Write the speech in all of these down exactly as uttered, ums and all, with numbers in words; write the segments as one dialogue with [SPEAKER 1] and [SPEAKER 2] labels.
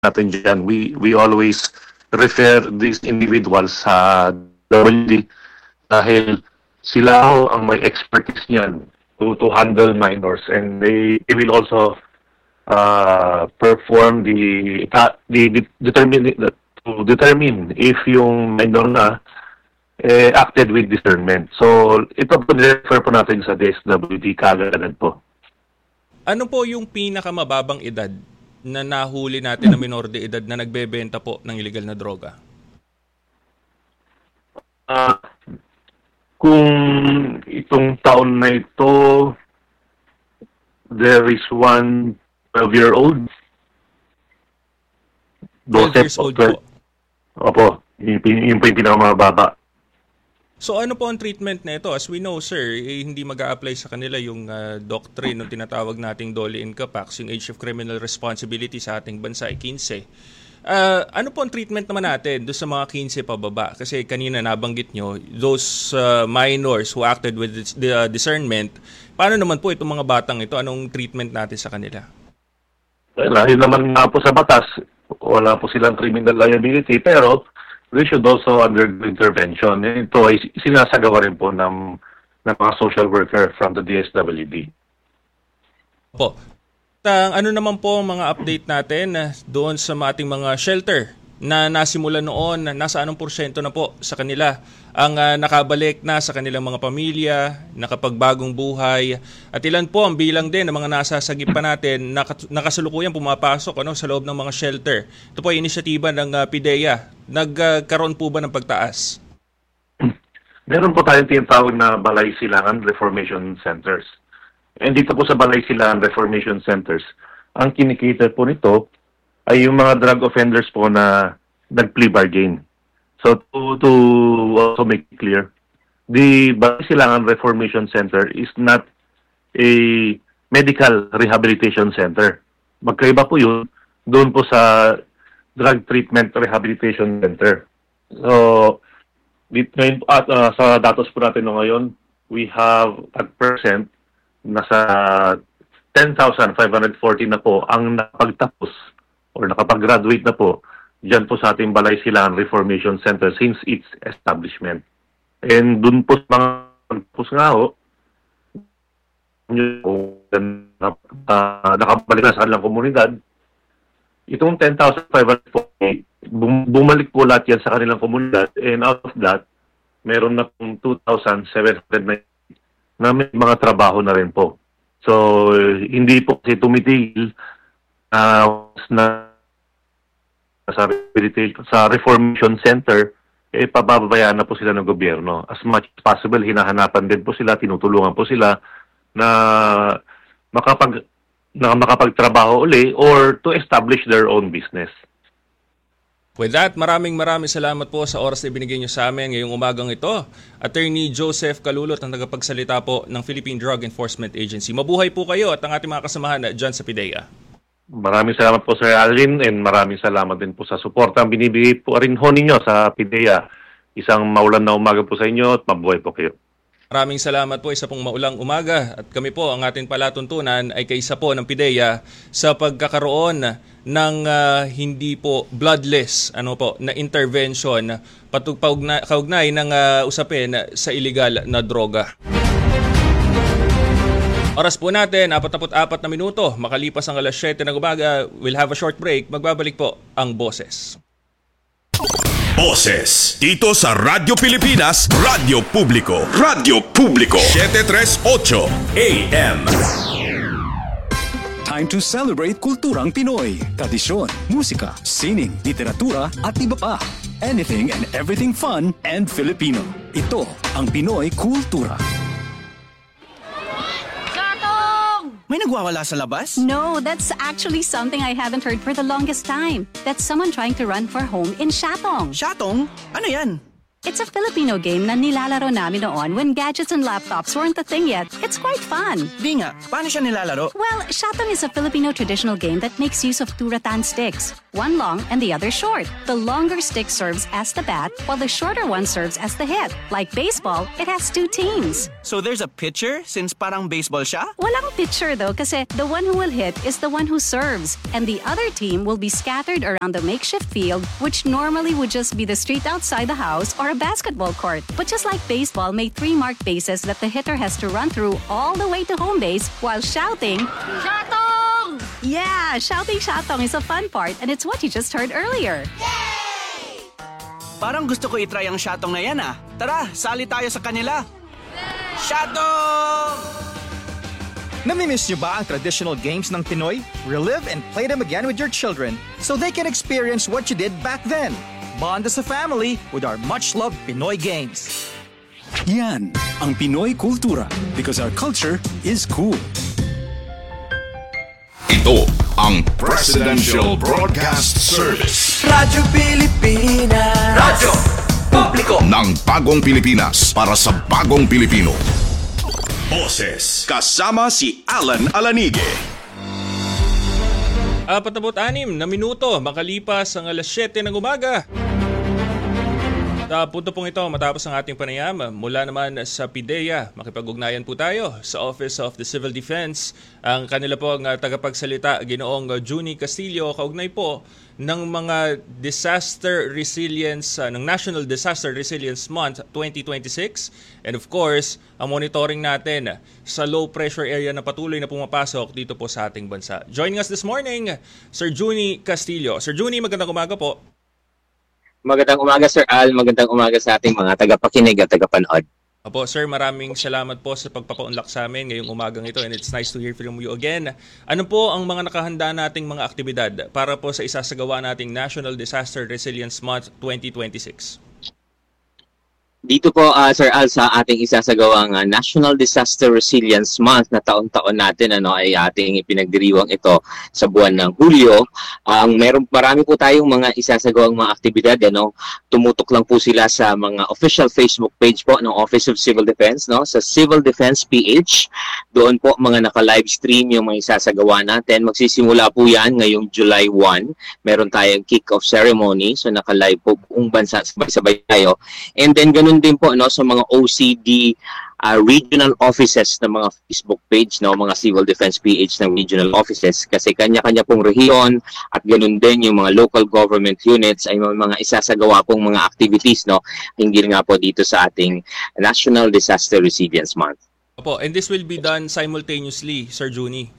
[SPEAKER 1] natin dyan, we, we always refer these individuals sa W D dahil sila ho ang may expertise niyan to, to handle minors, and they, they will also uh, perform the, uh, the, the determine, to determine if yung minor na eh, acted with discernment. So, ito po refer po natin sa D S W D kagad po.
[SPEAKER 2] Ano po yung pinakamababang edad na nahuli natin na minor de edad na nagbebenta po ng illegal na droga?
[SPEAKER 1] Uh, kung itong taon na ito, there is one twelve-year-old.
[SPEAKER 2] twelve years old po.
[SPEAKER 1] Opo, yun, yun po yung pinakamababa.
[SPEAKER 2] So ano po ang treatment na ito? As we know, sir, eh, hindi mag-a-apply sa kanila yung uh, doctrine ng tinatawag nating Dole Incapax, yung age of criminal responsibility sa ating bansa ay fifteen. Uh, ano po ang treatment naman natin doon sa mga fifteen pababa? Kasi kanina nabanggit nyo, those uh, minors who acted with the uh, discernment, paano naman po itong mga batang ito? Anong treatment natin sa kanila?
[SPEAKER 1] Dahil naman nga po sa batas, wala po silang criminal liability, pero we should also undergo intervention. Ito ay sinasagawa rin po ng, ng mga social worker from the D S W D.
[SPEAKER 2] Po. Tang, ano naman po ang mga update natin doon sa ating mga shelter na nasimula noon, nasa anong porsyento na po sa kanila ang uh, nakabalik na sa kanilang mga pamilya, nakapagbagong buhay, at ilan po ang bilang din ng mga nasasagip pa natin na nakasalukuyan pumapasok ano, sa loob ng mga shelter. Ito po ay inisyatiba ng uh, PIDEA. Nagkaroon uh, po ba ng pagtaas?
[SPEAKER 1] Meron po tayong tinatawag na Balay Silangan Reformation Centers. And dito po sa Balay Silangan Reformation Centers, ang kinikater po nito ay yung mga drug offenders po na nag-plea bargain. So to, to also make it clear, the Balay Silangan Reformation Center is not a medical rehabilitation center. Magkaiba po yun doon po sa Drug Treatment Rehabilitation Center. So, at, uh, sa datos po natin no ngayon, we have at present nasa ten thousand five hundred forty na po ang nakapagtapos or nakapag-graduate na po dyan po sa ating Balay Silangan Reformation Center since its establishment. And dun po sa mga pagtapos nga ho, uh, nakabalik na sa kanilang komunidad, itong ten thousand five hundred forty, bum- bumalik po lahat yan sa kanilang komunidad, and out of that, meron na pong two thousand seven hundred ninety na may mga trabaho na rin po. So, hindi po kasi tumitigil uh, na sa, sa Reformation Center, eh, pababayaan na po sila ng gobyerno. As much as possible, hinahanapan din po sila, tinutulungan po sila na makapag na makapagtrabaho uli or to establish their own business.
[SPEAKER 2] With that, maraming maraming salamat po sa oras na ibinigay niyo sa amin ngayong umagang ito. Attorney Joseph Calulot, ang tagapagsalita po ng Philippine Drug Enforcement Agency. Mabuhay po kayo at ang ating mga kasamahan dyan sa PIDEA.
[SPEAKER 1] Maraming salamat po Sir Alvin, and maraming salamat din po sa suporta ang binibigay po rin ho ninyo sa PIDEA. Isang maulan na umaga po sa inyo at mabuhay po kayo.
[SPEAKER 2] Maraming salamat po, isa pong maulang umaga, at kami po, ang ating palatuntunan ay kaisa po ng PIDEA sa pagkakaroon ng uh, hindi po bloodless ano po na intervention patug kaugnay ng uh, usapin sa illegal na droga. Oras po natin, apat na apat na minuto, makalipas ang alas siyete ng umaga. We'll have a short break. Magbabalik po ang Boses.
[SPEAKER 3] Boses, dito sa Radyo Pilipinas, Radyo Publiko. Radyo Publiko, seven thirty-eight A M.
[SPEAKER 4] Time to celebrate kulturang Pinoy. Tradisyon, musika, sining, literatura at iba pa. Anything and everything fun and Filipino. Ito ang Pinoy Kultura.
[SPEAKER 5] May nagwawala sa labas?
[SPEAKER 6] No, that's actually something I haven't heard for the longest time. That's someone trying to run for home in Shatong.
[SPEAKER 5] Shatong? Ano yan?
[SPEAKER 6] It's a Filipino game na nilalaro namin noon when gadgets and laptops weren't a thing yet. It's quite fun.
[SPEAKER 5] Di nga, paano siya nilalaro?
[SPEAKER 6] Well, Shatong is a Filipino traditional game that makes use of two rattan sticks, one long and the other short. The longer stick serves as the bat, while the shorter one serves as the hit. Like baseball, it has two teams.
[SPEAKER 5] So there's a pitcher since parang baseball siya?
[SPEAKER 6] Walang pitcher though kasi the one who will hit is the one who serves, and the other team will be scattered around the makeshift field, which normally would just be the street outside the house or a basketball court. But just like baseball, may three marked bases that the hitter has to run through all the way to home base while shouting, Shatong! Yeah, shouting Shatong is a fun part, and it's what you just heard earlier.
[SPEAKER 5] Parang gusto ko itry ang Shatong na yan ah. Tara, sali tayo sa kanila. Shatong!
[SPEAKER 7] Namimiss niyo ba ang traditional games ng Pinoy? Relive and play them again with your children so they can experience what you did back then. Bond as a family with our much-loved Pinoy games.
[SPEAKER 4] Yan ang Pinoy Kultura because our culture is cool.
[SPEAKER 3] Ito ang Presidential Broadcast Service
[SPEAKER 8] Radyo Pilipinas, Radyo Publiko
[SPEAKER 3] ng Bagong Pilipinas para sa Bagong Pilipino. Boses kasama si Alan Alanige.
[SPEAKER 2] Apat na anim na minuto makalipas ang alas siyete ng umaga. Sa punto pong ito, matapos ang ating panayam, mula naman sa PIDEA, makipag-ugnayan po tayo sa Office of the Civil Defense. Ang kanila pong uh, tagapagsalita, Ginoong Junie Castillo, kaugnay po ng mga disaster resilience, uh, ng National Disaster Resilience Month twenty twenty-six. And of course, ang monitoring natin sa low pressure area na patuloy na pumapasok dito po sa ating bansa. Joining us this morning, Sir Junie Castillo. Sir Junie, magandang umaga po.
[SPEAKER 9] Magandang umaga, Sir Al. Magandang umaga sa ating mga tagapakinig at tagapanood.
[SPEAKER 2] Apo, sir, maraming salamat po sa pagpapaunlak sa amin ngayong umagang ito, and it's nice to hear from you again. Ano po ang mga nakahanda nating mga aktibidad para po sa isasagawa nating National Disaster Resilience Month twenty twenty-six?
[SPEAKER 9] Dito po, uh, Sir Al, sa ating isasagawang uh, National Disaster Resilience Month na taon-taon natin ano, ay ating ipinagdiriwang ito sa buwan ng Hulyo. Ang um, meron marami po tayong mga isasagawang mga aktibidad. Ano, tumutok lang po sila sa mga official Facebook page po ng Office of Civil Defense, no? Sa Civil Defense P H. Doon po mga naka-live stream yung mga isasagawa natin. Magsisimula po yan ngayong July first. Meron tayong kick-off ceremony. So naka-live po buong bansa, sabay-sabay tayo. And then ganun din po no sa mga O C D uh, regional offices ng mga Facebook page, no, mga Civil Defense P H ng regional offices, kasi kanya-kanya pong rehiyon at ganun din yung mga local government units ay mga, mga isasagawa pong mga activities, no, hinggil nga po dito sa ating National Disaster Resilience Month.
[SPEAKER 2] Opo, and this will be done simultaneously, Sir Junie.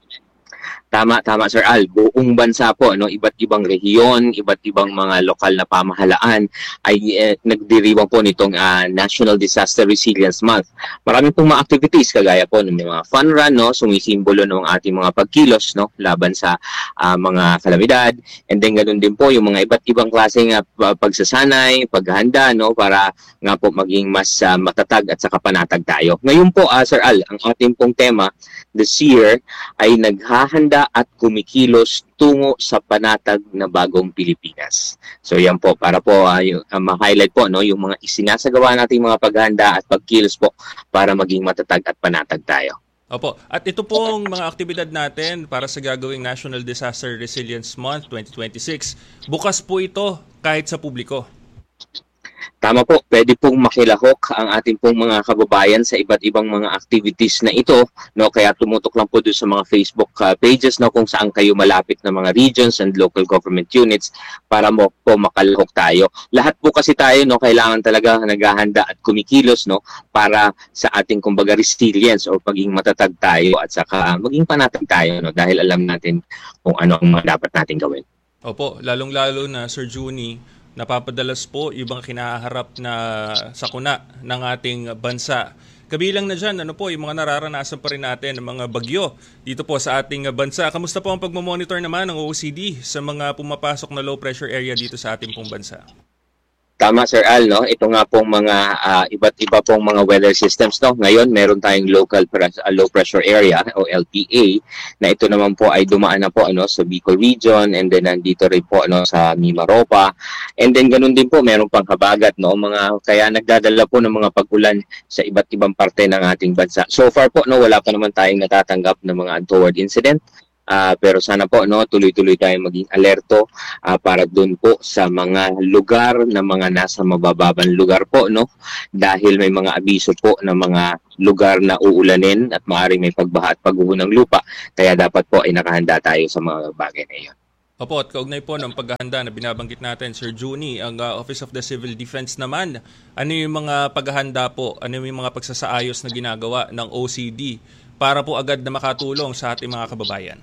[SPEAKER 9] Tama, tama, Sir Al. Buong bansa po, no, iba't ibang rehiyon, iba't ibang mga lokal na pamahalaan ay eh, nagdiriwang po nitong uh, National Disaster Resilience Month. Marami pong mga activities kagaya po ng mga fun run, no, sumisimbolo ng ating mga pagkilos, no, laban sa uh, mga kalamidad. And then ganoon din po yung mga iba't ibang klaseng uh, pagsasanay, paghahanda, no, para nga po maging mas uh, matatag at saka panatag tayo. Ngayon po, uh, Sir Al, ang ating pong tema this year ay naghahanda at kumikilos tungo sa panatag na bagong Pilipinas. So yan po, para po uh, yung, uh, ma-highlight po no, yung mga isinasagawa nating mga paghahanda at pagkilos po para maging matatag at panatag tayo.
[SPEAKER 2] Opo. At ito pong mga aktibidad natin para sa gagawing National Disaster Resilience Month twenty twenty-six, bukas po ito kahit sa publiko.
[SPEAKER 9] Tama po, pwede pong makilahok ang ating pong mga kababayan sa iba't ibang mga activities na ito, no, kaya tumutok lang po doon sa mga Facebook uh, pages, no, kung saan kayo malapit na mga regions and local government units para mo po makalahok tayo. Lahat po kasi tayo, no, kailangan talaga naghahanda at kumikilos, no, para sa ating kumbaga resilience o paging matatag tayo at saka maging panatag tayo, no, dahil alam natin kung ano ang mga dapat natin gawin.
[SPEAKER 2] Opo, lalong-lalo na, Sir Junie, napapadalas po yung mga kinaharap na sakuna ng ating bansa. Kabilang na dyan, ano po, yung mga nararanasan pa rin natin ng mga bagyo dito po sa ating bansa. Kamusta po ang pagmamonitor naman ng O C D sa mga pumapasok na low pressure area dito sa ating pong bansa?
[SPEAKER 9] Tama, Sir Al, no? Ito nga pong mga uh, iba't iba pong mga weather systems, no? Ngayon, meron tayong local press, uh, low pressure area o L P A na ito naman po ay dumaan na po ano sa Bicol region, and then nandito rin po ano sa Mimaropa. And then ganun din po, meron pang habagat, no? Mga kaya nagdadala po ng mga pag-ulan sa iba't ibang parte ng ating bansa. So far po, no, wala pa naman tayong natatanggap ng mga untoward incident. Uh, pero sana po no tuloy-tuloy tayong maging alerto uh, para doon po sa mga lugar na mga nasa mabababang lugar po no, dahil may mga abiso po ng mga lugar na uulanin at maaaring may pagbaha at pagguho ng lupa, kaya dapat po ay nakahanda tayo sa mga bagay na iyon.
[SPEAKER 2] Opo, at kaugnay po ng paghahanda na binabanggit natin, Sir Juni, ang uh, Office of the Civil Defense naman, ano yung mga paghahanda po, ano yung mga pagsasaayos na ginagawa ng O C D para po agad na makatulong sa ating mga kababayan?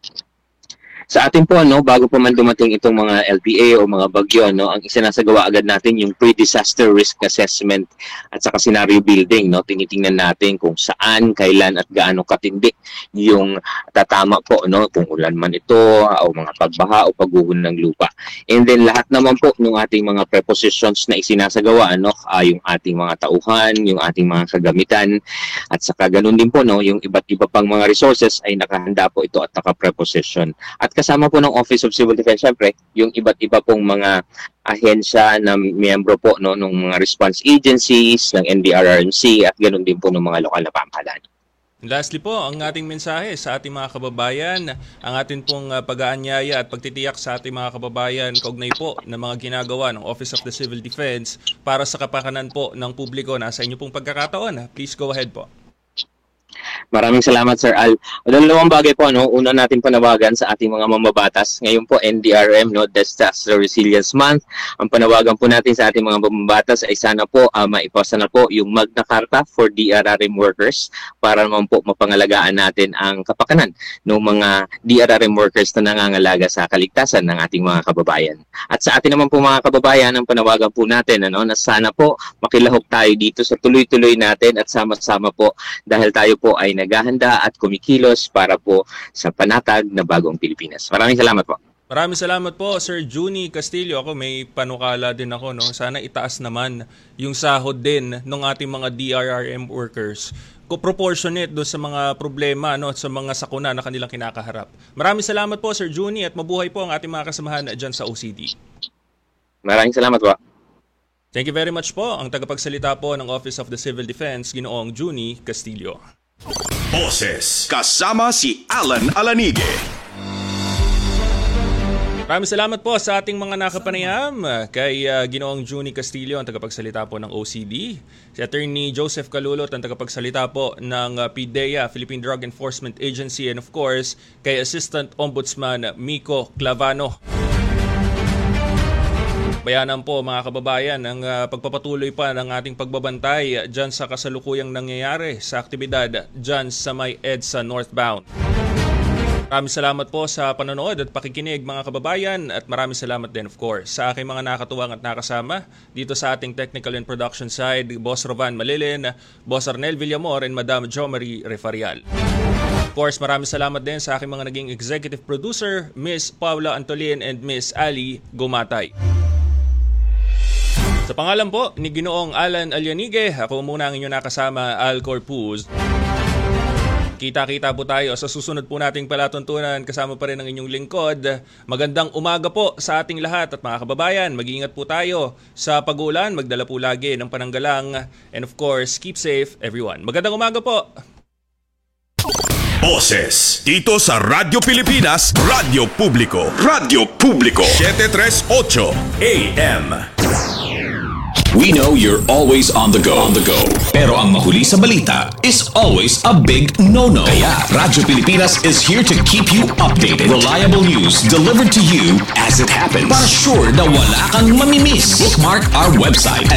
[SPEAKER 9] Sa atin po, no, bago pa man dumating itong mga L P A o mga bagyo, no, ang isinasagawa agad natin yung pre-disaster risk assessment at saka scenario building. No, tinitingnan natin kung saan, kailan at gaano katindi yung tatama po, no, kung ulan man ito o mga pagbaha o pagguho ng lupa. And then lahat naman po ng ating mga prepositions na isinasagawa, no, uh, yung ating mga tauhan, yung ating mga kagamitan, at saka ganun din po, no, yung iba't iba pang mga resources ay nakahanda po ito at naka-preposition. At kasama po ng Office of Civil Defense, syempre, yung iba't iba pong mga ahensya na miyembro po no, ng mga response agencies, ng N D R R M C, at ganoon din po ng mga lokal na pamahalaan.
[SPEAKER 2] Lastly po, ang ating mensahe sa ating mga kababayan, ang ating pong uh, pag-aanyaya at pagtitiyak sa ating mga kababayan kaugnay po ng mga ginagawa ng Office of the Civil Defense para sa kapakanan po ng publiko. Nasa inyo pong pagkakataon. Please go ahead po.
[SPEAKER 9] Maraming salamat, Sir Al. Dalawang bagay po, no? Una natin panawagan sa ating mga mamabatas. Ngayon po, N D R M, no, Disaster Resilience Month. Ang panawagan po natin sa ating mga mamabatas ay sana po uh, maipasa na po yung Magna Carta for D R R M workers para naman po mapangalagaan natin ang kapakanan ng mga D R R M workers na nangangalaga sa kaligtasan ng ating mga kababayan. At sa atin naman po mga kababayan, ang panawagan po natin, ano, na sana po makilahok tayo dito sa tuloy-tuloy natin at sama-sama po dahil tayo po ay naghahanda at kumikilos para po sa panatag na bagong Pilipinas. Maraming salamat po.
[SPEAKER 2] Maraming salamat po, Sir Juni Castillo. Ako may panukala din ako, no? Sana itaas naman yung sahod din ng ating mga D R R M workers. Proportionate do sa mga problema, no, sa mga sakuna na kanilang kinakaharap. Maraming salamat po, Sir Juni, at mabuhay po ang ating mga kasamahan dyan sa O C D.
[SPEAKER 9] Maraming salamat po.
[SPEAKER 2] Thank you very much po. Ang tagapagsalita po ng Office of the Civil Defense, Ginoong Juni Castillo.
[SPEAKER 3] Boses kasama si Alan Alanige.
[SPEAKER 2] Maraming salamat po sa ating mga nakapanayam kay uh, Ginoong Juni Castillo, ang tagapagsalita po ng O C D. Si Attorney Joseph Calulot, ang tagapagsalita po ng uh, P D E A, Philippine Drug Enforcement Agency, and of course, kay Assistant Ombudsman Miko Clavano. Bayanan po mga kababayan ang uh, pagpapatuloy pa ng ating pagbabantay dyan sa kasalukuyang nangyayari sa aktibidad dyan sa may EDSA northbound. Maraming salamat po sa panonood at pakikinig mga kababayan, at maraming salamat din of course sa aking mga nakatuwang at nakasama dito sa ating technical and production side, Boss Rovan Malilin, Boss Arnel Villamor, and Madam Jo Marie Refarial. Of course, maraming salamat din sa aking mga naging executive producer, Miss Paula Antolin and Miss Ali Gumatay. Sa pangalan po ni Ginoong Alan Alianige, ako muna ang inyong nakasama, Al Corpuz. Kita-kita po tayo sa susunod po nating palatuntunan, kasama pa rin ang inyong lingkod. Magandang umaga po sa ating lahat at mga kababayan. Mag-iingat po tayo sa pag-uulan, magdala po lagi ng pananggalang, and of course, keep safe everyone. Magandang umaga po!
[SPEAKER 3] Boses dito sa Radyo Pilipinas, Radyo Publiko. Radyo Publiko seven thirty-eight A M.
[SPEAKER 4] We know you're always on the go. On the go. Pero ang mahuli sa balita is always a big no-no. Kaya Radyo Pilipinas is here to keep you updated. Reliable news delivered to you as it happens. Para sure na wala kang mamimiss. Bookmark our website at